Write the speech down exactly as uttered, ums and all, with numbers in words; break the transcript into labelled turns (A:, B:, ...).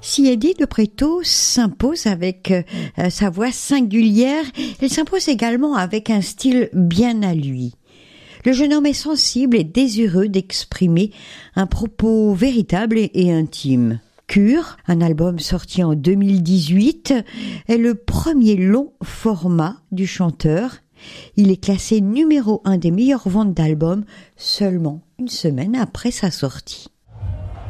A: Siedi de Pretto s'impose avec euh, sa voix singulière. Elle s'impose également avec un style bien à lui. Le jeune homme est sensible et désireux d'exprimer un propos véritable et, et intime. Cure, un album sorti en deux mille dix-huit, est le premier long format du chanteur. Il est classé numéro un des meilleures ventes d'albums seulement une semaine après sa sortie.